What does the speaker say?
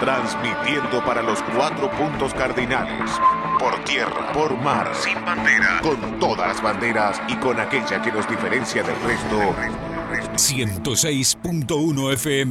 transmitiendo para los 4 puntos cardinales, por tierra, por mar, sin bandera, con todas las banderas y con aquella que nos diferencia del resto. 106.1 FM